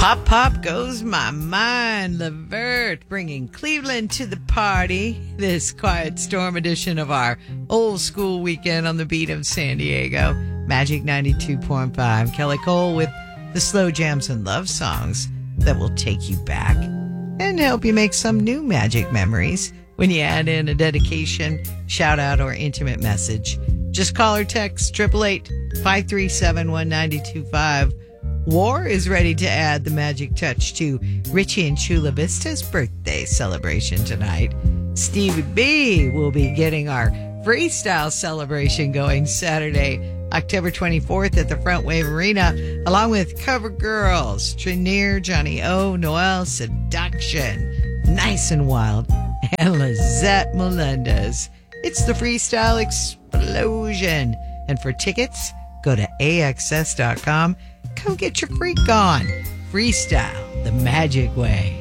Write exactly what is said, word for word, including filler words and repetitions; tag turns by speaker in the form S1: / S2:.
S1: Pop, pop goes my mind. Levert bringing Cleveland to the party. This Quiet Storm edition of our old school weekend on the beat of San Diego. Magic ninety-two point five. Kelly Cole with the slow jams and love songs that will take you back and help you make some new magic memories when you add in a dedication, shout out, or intimate message. Just call or text eight eight eight, five three seven, one nine two five. War is ready to add the magic touch to Richie and Chula Vista's birthday celebration tonight. Stevie B will be getting our freestyle celebration going Saturday, October twenty-fourth at the Front Wave Arena, along with Cover Girls, Trinier, Johnny O, Noel, Seduction, Nice and Wild, and Lizette Melendez. It's the Freestyle Explosion. And for tickets, go to A X S dot com. Come get your freak on. Freestyle the magic way.